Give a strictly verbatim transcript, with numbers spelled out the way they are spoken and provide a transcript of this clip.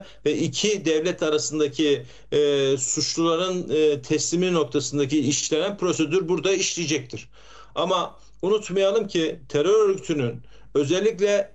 ve iki devlet arasındaki e, suçluların e, teslimi noktasındaki işlenen prosedür burada işleyecektir. Ama unutmayalım ki terör örgütünün özellikle